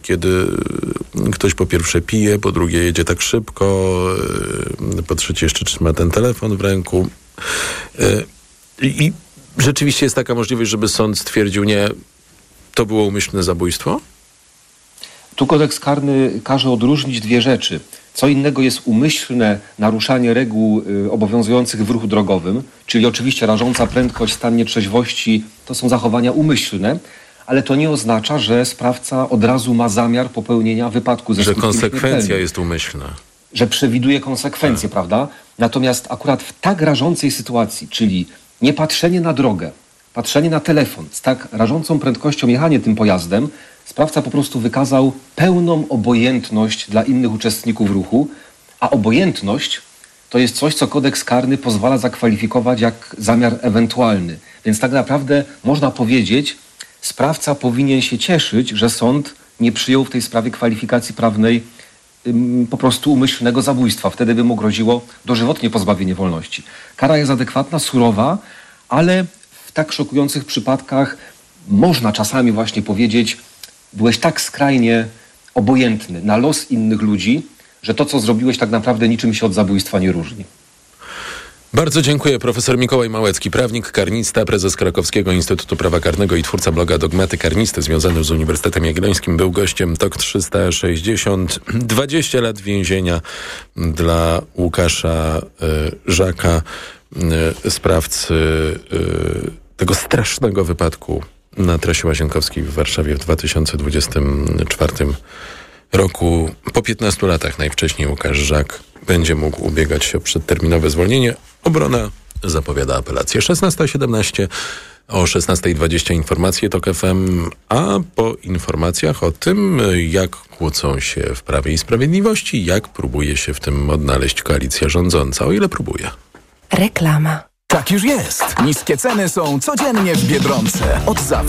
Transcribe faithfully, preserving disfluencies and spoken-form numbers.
kiedy ktoś po pierwsze pije, po drugie jedzie tak szybko, po trzecie jeszcze trzyma ten telefon w ręku. I rzeczywiście jest taka możliwość, żeby sąd stwierdził, nie, to było umyślne zabójstwo? Tu kodeks karny każe odróżnić dwie rzeczy. Co innego jest umyślne naruszanie reguł y, obowiązujących w ruchu drogowym, czyli oczywiście rażąca prędkość, stan nietrzeźwości, to są zachowania umyślne, ale to nie oznacza, że sprawca od razu ma zamiar popełnienia wypadku ze Że skutkiem konsekwencja śmiertelnym. jest umyślna. Że przewiduje konsekwencje, tak. Prawda? Natomiast akurat w tak rażącej sytuacji, czyli nie patrzenie na drogę, patrzenie na telefon, z tak rażącą prędkością jechanie tym pojazdem, sprawca po prostu wykazał pełną obojętność dla innych uczestników ruchu, a obojętność to jest coś, co kodeks karny pozwala zakwalifikować jak zamiar ewentualny. Więc tak naprawdę można powiedzieć, sprawca powinien się cieszyć, że sąd nie przyjął w tej sprawie kwalifikacji prawnej ym, po prostu umyślnego zabójstwa. Wtedy by mu groziło dożywotnie pozbawienie wolności. Kara jest adekwatna, surowa, ale w tak szokujących przypadkach można czasami właśnie powiedzieć, byłeś tak skrajnie obojętny na los innych ludzi, że to, co zrobiłeś, tak naprawdę niczym się od zabójstwa nie różni. Bardzo dziękuję. Profesor Mikołaj Małecki, prawnik, karnista, prezes Krakowskiego Instytutu Prawa Karnego i twórca bloga Dogmaty Karnisty związany z Uniwersytetem Jagiellońskim. Był gościem T O K trzysta sześćdziesiąt. dwadzieścia lat więzienia dla Łukasza y, Żaka, y, sprawcy y, tego strasznego wypadku na trasie Łazienkowskiej w Warszawie w dwa tysiące dwudziestym czwartym roku. Po piętnastu latach najwcześniej Łukasz Żak będzie mógł ubiegać się o przedterminowe zwolnienie. Obrona zapowiada apelację. szesnasta siedemnaście, o szesnasta dwadzieścia informacje T O K F M, a po informacjach o tym, jak kłócą się w Prawie i Sprawiedliwości, jak próbuje się w tym odnaleźć koalicja rządząca, o ile próbuje. Reklama. Tak już jest. Niskie ceny są codziennie w Biedronce. Od zawsze.